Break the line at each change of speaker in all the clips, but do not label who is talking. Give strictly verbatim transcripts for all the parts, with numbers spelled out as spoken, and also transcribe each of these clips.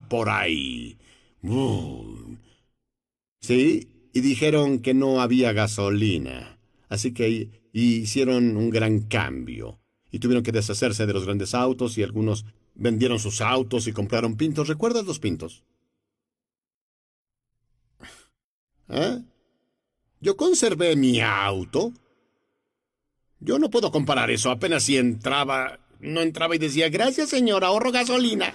por ahí. Uh. Sí, y dijeron que no había gasolina. Así que hicieron un gran cambio. Y tuvieron que deshacerse de los grandes autos y algunos vendieron sus autos y compraron Pintos. ¿Recuerdas los Pintos? ¿Eh? Yo conservé mi auto. Yo no puedo comparar eso. Apenas si entraba, no entraba y decía, gracias, señor, ahorro gasolina.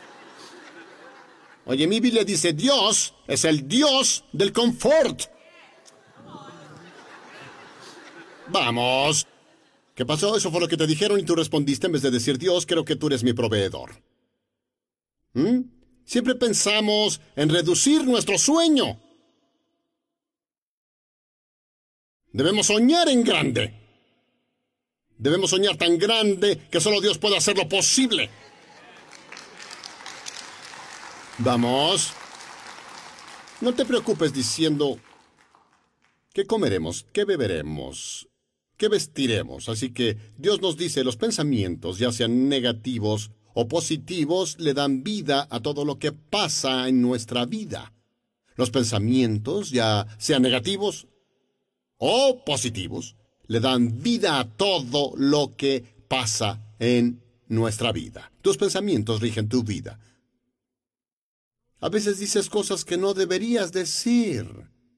Oye, mi Biblia dice, Dios es el Dios del confort. Vamos. ¿Qué pasó? Eso fue lo que te dijeron y tú respondiste en vez de decir, Dios, creo que tú eres mi proveedor. ¿Mm? Siempre pensamos en reducir nuestro sueño. Debemos soñar en grande. Debemos soñar tan grande que solo Dios puede hacer lo posible. Vamos. No te preocupes diciendo, ¿qué comeremos? ¿Qué beberemos? ¿Qué vestiremos? Así que Dios nos dice, los pensamientos, ya sean negativos o positivos, le dan vida a todo lo que pasa en nuestra vida. Los pensamientos, ya sean negativos o positivos, le dan vida a todo lo que pasa en nuestra vida. Tus pensamientos rigen tu vida. A veces dices cosas que no deberías decir.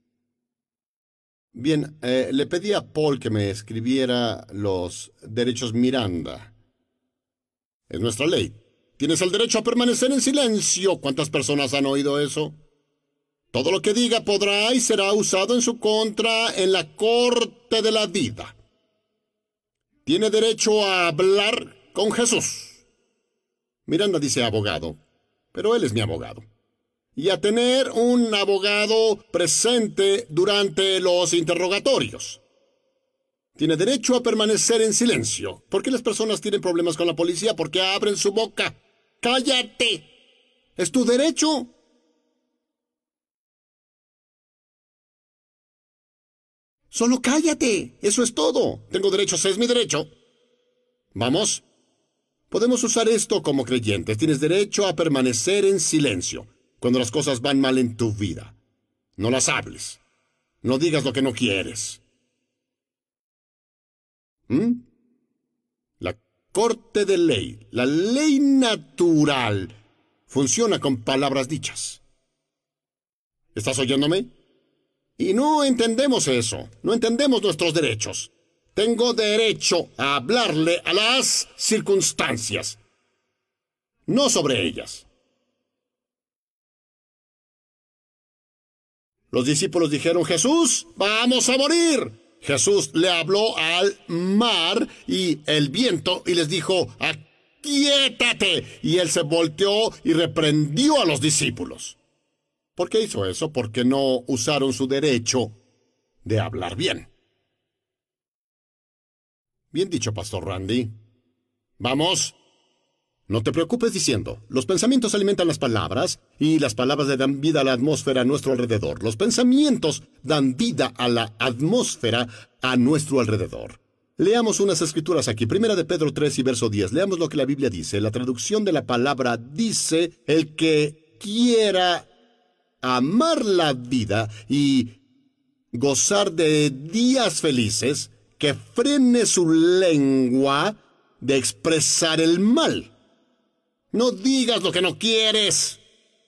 Bien, eh, le pedí a Paul que me escribiera los derechos Miranda. Es nuestra ley. Tienes el derecho a permanecer en silencio. ¿Cuántas personas han oído eso? Todo lo que diga podrá y será usado en su contra en la corte de la vida. Tiene derecho a hablar con Jesús. Miranda dice abogado, pero él es mi abogado. Y a tener un abogado presente durante los interrogatorios. Tiene derecho a permanecer en silencio. ¿Por qué las personas tienen problemas con la policía? Porque abren su boca. ¡Cállate! ¿Es tu derecho? Solo cállate. Eso es todo. Tengo derechos, es mi derecho. Vamos. Podemos usar esto como creyentes. Tienes derecho a permanecer en silencio cuando las cosas van mal en tu vida. No las hables. No digas lo que no quieres. ¿Mm? La corte de ley, la ley natural, funciona con palabras dichas. ¿Estás oyéndome? Y no entendemos eso. No entendemos nuestros derechos. Tengo derecho a hablarle a las circunstancias, no sobre ellas. Los discípulos dijeron, Jesús, vamos a morir. Jesús le habló al mar y el viento y les dijo, aquíétate. Y él se volteó y reprendió a los discípulos. ¿Por qué hizo eso? Porque no usaron su derecho de hablar bien. Bien dicho, Pastor Randy. Vamos. No te preocupes diciendo, los pensamientos alimentan las palabras y las palabras le dan vida a la atmósfera a nuestro alrededor. Los pensamientos dan vida a la atmósfera a nuestro alrededor. Leamos unas escrituras aquí. Primera de Pedro tres y verso diez. Leamos lo que la Biblia dice. La traducción de la palabra dice, el que quiera amar la vida y gozar de días felices, que frene su lengua de expresar el mal. No digas lo que no quieres.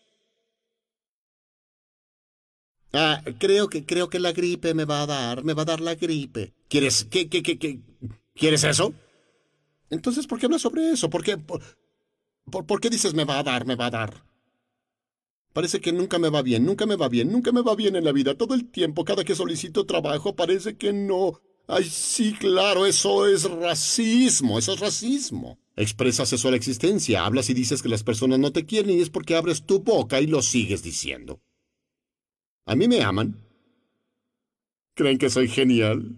Ah, creo que, creo que la gripe me va a dar, me va a dar la gripe. ¿Quieres, qué, qué, qué, qué? ¿Quieres eso? Entonces, ¿por qué hablas sobre eso? ¿Por qué, por, por, por qué dices me va a dar, me va a dar? Parece que nunca me va bien, nunca me va bien, nunca me va bien en la vida. Todo el tiempo, cada que solicito trabajo, parece que no. Ay, sí, claro, eso es racismo, eso es racismo. Expresas eso a la existencia, hablas y dices que las personas no te quieren y es porque abres tu boca y lo sigues diciendo. ¿A mí me aman? ¿Creen que soy genial?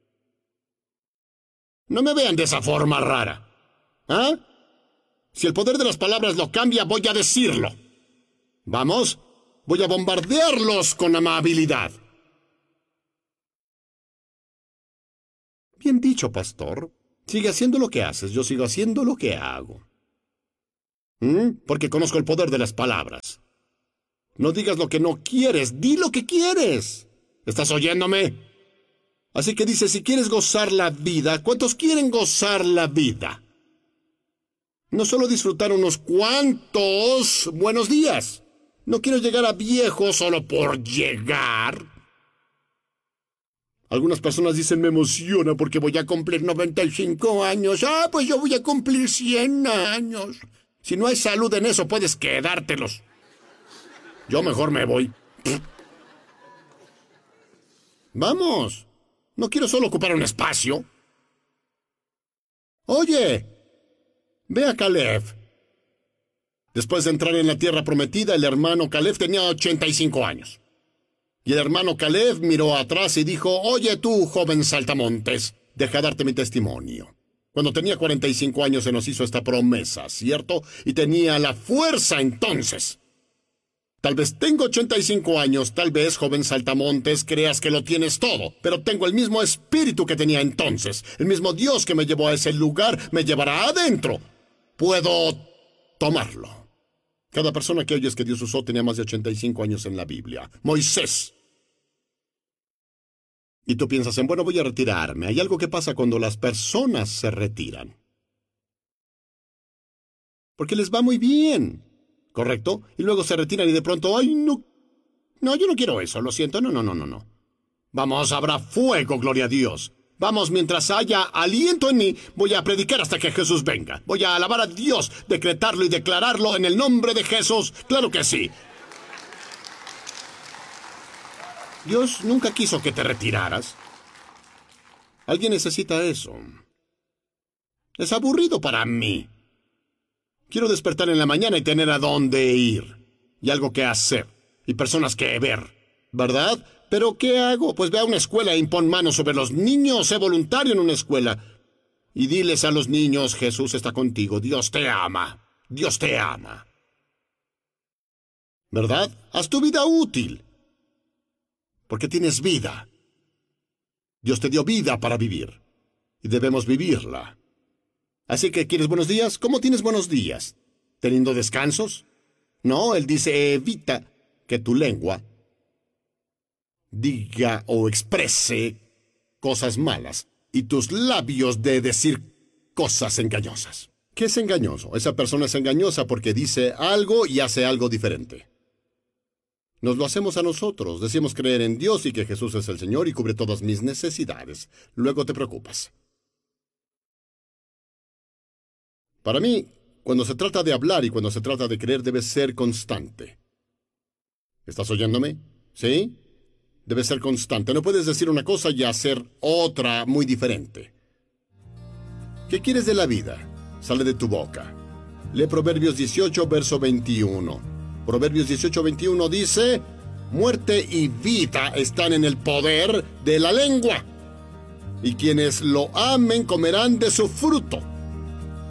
No me vean de esa forma rara. ¿Ah? Si el poder de las palabras lo cambia, voy a decirlo. Vamos, voy a bombardearlos con amabilidad. Bien dicho, pastor. Sigue haciendo lo que haces, yo sigo haciendo lo que hago. ¿Mm? Porque conozco el poder de las palabras. No digas lo que no quieres, di lo que quieres. ¿Estás oyéndome? Así que dice, si quieres gozar la vida, ¿cuántos quieren gozar la vida? No solo disfrutar unos cuantos buenos días. No quiero llegar a viejo solo por llegar. Algunas personas dicen, me emociona porque voy a cumplir noventa y cinco años. Ah, pues yo voy a cumplir cien años. Si no hay salud en eso, puedes quedártelos. Yo mejor me voy. Vamos. No quiero solo ocupar un espacio. Oye, ve a Caleb. Después de entrar en la tierra prometida, el hermano Caleb tenía ochenta y cinco años. Y el hermano Caleb miró atrás y dijo, oye tú, joven saltamontes, deja darte mi testimonio. Cuando tenía cuarenta y cinco años se nos hizo esta promesa, ¿cierto? Y tenía la fuerza entonces. Tal vez tengo ochenta y cinco años, tal vez, joven saltamontes, creas que lo tienes todo, pero tengo el mismo espíritu que tenía entonces. El mismo Dios que me llevó a ese lugar me llevará adentro. Puedo tomarlo. Cada persona que oyes que Dios usó tenía más de ochenta y cinco años en la Biblia. Moisés. Y tú piensas en, bueno, voy a retirarme. Hay algo que pasa cuando las personas se retiran. Porque les va muy bien. ¿Correcto? Y luego se retiran y de pronto, ¡ay, no! No, yo no quiero eso, lo siento, no, no, no, no, no. Vamos, habrá fuego, gloria a Dios. Vamos, mientras haya aliento en mí, voy a predicar hasta que Jesús venga. Voy a alabar a Dios, decretarlo y declararlo en el nombre de Jesús. ¡Claro que sí! Dios nunca quiso que te retiraras. Alguien necesita eso. Es aburrido para mí. Quiero despertar en la mañana y tener a dónde ir. Y algo que hacer. Y personas que ver. ¿Verdad? ¿Pero qué hago? Pues ve a una escuela e impon manos sobre los niños. Sé voluntario en una escuela. Y diles a los niños, Jesús está contigo. Dios te ama. Dios te ama. ¿Verdad? Haz tu vida útil. Porque tienes vida. Dios te dio vida para vivir. Y debemos vivirla. Así que, ¿quieres buenos días? ¿Cómo tienes buenos días? ¿Teniendo descansos? No, él dice, evita que tu lengua diga o exprese cosas malas y tus labios de decir cosas engañosas. ¿Qué es engañoso? Esa persona es engañosa porque dice algo y hace algo diferente. Nos lo hacemos a nosotros. Decimos creer en Dios y que Jesús es el Señor y cubre todas mis necesidades. Luego te preocupas. Para mí, cuando se trata de hablar y cuando se trata de creer, debe ser constante. ¿Estás oyéndome? ¿Sí? Debe ser constante. No puedes decir una cosa y hacer otra muy diferente. ¿Qué quieres de la vida? Sale de tu boca. Lee Proverbios dieciocho, verso veintiuno. Proverbios dieciocho, veintiuno dice, muerte y vida están en el poder de la lengua, y quienes lo amen comerán de su fruto.